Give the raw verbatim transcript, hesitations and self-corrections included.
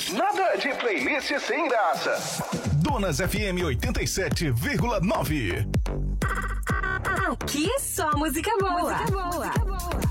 Nada de playlist sem graça. Donas F M oitenta e sete vírgula nove. Aqui só música boa. Música boa.